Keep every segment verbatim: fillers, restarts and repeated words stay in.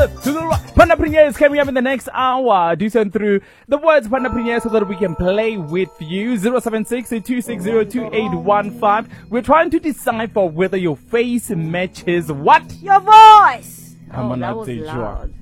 To the right. Panda Premier is coming up in the next hour. Do send through the words Panda Premier so that we can play with you. zero seven six, two six zero, two eight one five. We're trying to decipher whether your face matches what? Your voice. I'm oh, that was sure. loud.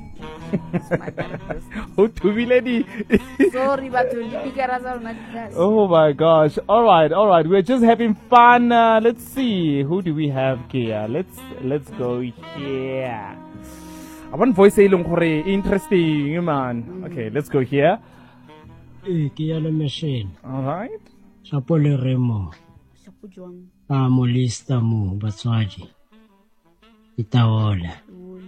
Oh, to be lady. Sorry, but Oh my gosh. All right, all right. We're just having fun. Uh, let's see. Who do we have here? Let's let's go here. I want voice interesting, man. Okay, let's go here. Machine. All right. Sapole Remo. Amolista mu Batswaji. Itaola.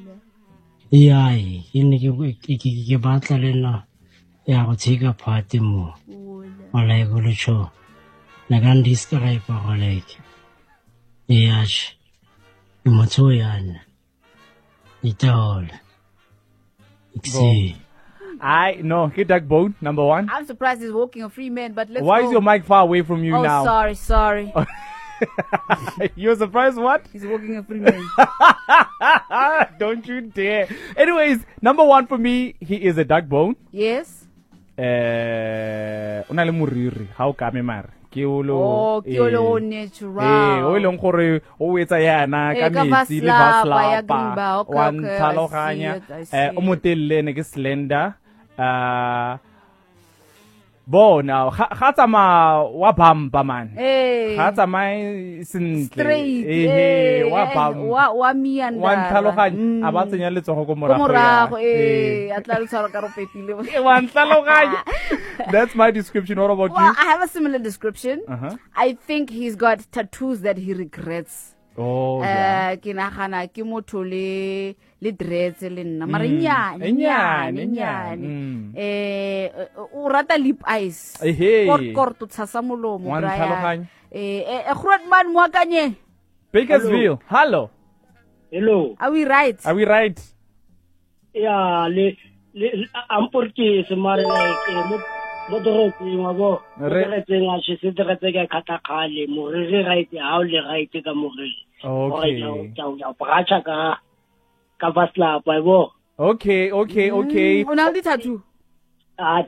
Yai, ini ke ke batla le nna ya go tsika party mo. Wala go le cho. Na ga ndiscribe go like. Yash. Motho yana. Itaola. Iksi. I no, get that bone number one. I'm surprised he's walking a free man, but let's Why go. is your mic far away from you oh, now? Oh, sorry, sorry. You're surprised what? He's walking a free man. Don't you dare. Anyways, number one for me, he is a dark bone. Yes. Eh, una le moriri. How come mar? Ke o lo. Oh, ke o lo natural. Eh, o ileng gore o etsa yana ka metsi le baslapa. Wa ntlhaloganya. Eh, o motelle ne ke slender. Uh Bona, ga tsama wa bamba man. Eh. Ga tsama sentle. Straight. Eh, wa bamba. Wa wa mianda. Wa ntlhaloganya. A ba tsenya letsogo go morago. Go morago eh, a tla le tshwara ka ropetile. Wa ntlhaloganya. That's my description. What about well, you? I have a similar description. Uh-huh. I think he's got tattoos that he regrets. Oh, yeah. Ke nagana ke motho le le dreads le nna mara nyane nyane nyane eh o rata lip eyes kort kort o tshasa molomo braya eh eh groot man mo akanye Bakersville. Hello. Hello. Are we right? Are we right? Yeah, le le am porque se mare like mo mo dorotse ngwa bo re tsenga se se re tsega khata khale mo re re right ha o le right ka mo re. Okay. Okay, okay, okay. Una di tattoo. Ah,